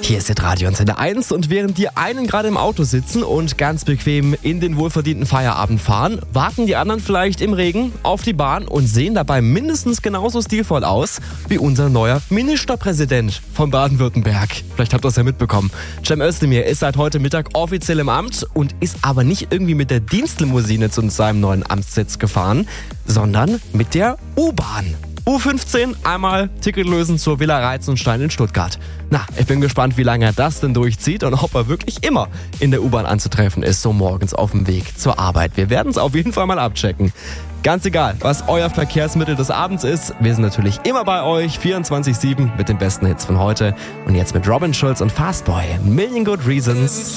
Hier ist der Radioantenne 1 und während die einen gerade im Auto sitzen und ganz bequem in den wohlverdienten Feierabend fahren, warten die anderen vielleicht im Regen auf die Bahn und sehen dabei mindestens genauso stilvoll aus wie unser neuer Ministerpräsident von Baden-Württemberg. Vielleicht habt ihr es ja mitbekommen. Cem Özdemir ist seit heute Mittag offiziell im Amt und ist aber nicht irgendwie mit der Dienstlimousine zu seinem neuen Amtssitz gefahren, sondern mit der U-Bahn. U15, einmal Ticket lösen zur Villa Reizenstein in Stuttgart. Na, ich bin gespannt, wie lange er das denn durchzieht und ob er wirklich immer in der U-Bahn anzutreffen ist, so morgens auf dem Weg zur Arbeit. Wir werden es auf jeden Fall mal abchecken. Ganz egal, was euer Verkehrsmittel des Abends ist, wir sind natürlich immer bei euch, 24/7 mit den besten Hits von heute. Und jetzt mit Robin Schulz und Fastboy, Million Good Reasons.